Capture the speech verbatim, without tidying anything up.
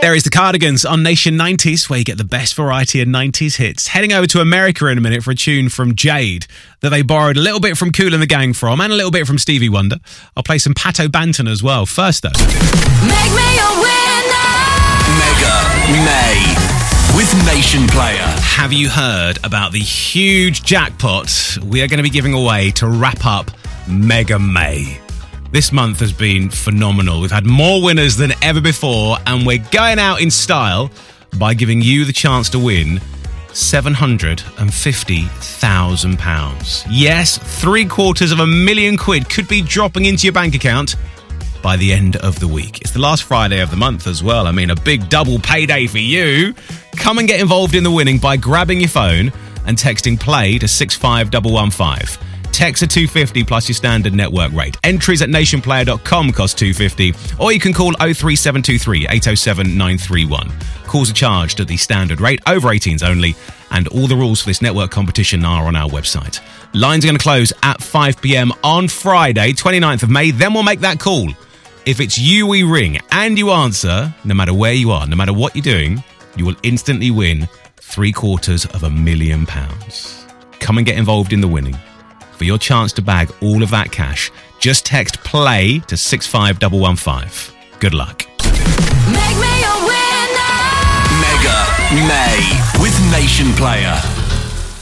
There is the Cardigans on Nation nineties, where you get the best variety of nineties hits. Heading over to America in a minute for a tune from Jade that they borrowed a little bit from Kool and the Gang from, and a little bit from Stevie Wonder. I'll play some Pato Banton as well. First, though. Make me a winner! Mega May with Nation Player. Have you heard about the huge jackpot we are going to be giving away to wrap up Mega May? This month has been phenomenal. We've had more winners than ever before, and we're going out in style by giving you the chance to win seven hundred fifty thousand pounds. Yes, three quarters of a million quid could be dropping into your bank account by the end of the week. It's the last Friday of the month as well. I mean, a big double payday for you. Come and get involved in the winning by grabbing your phone and texting play to six five one one five. Text a two fifty plus your standard network rate. Entries at nation player dot com cost two fifty, or you can call oh three seven two three, eight oh seven, nine three one. Calls are charged at the standard rate, over eighteens only, and all the rules for this network competition are on our website. Lines are going to close at five p.m. on Friday, twenty-ninth of May. Then we'll make that call. If it's you we ring and you answer, no matter where you are, no matter what you're doing, you will instantly win three quarters of a million pounds. Come and get involved in the winning. For your chance to bag all of that cash, just text play to six five one one five. Good luck. Make me a winner! Mega May with Nation Player.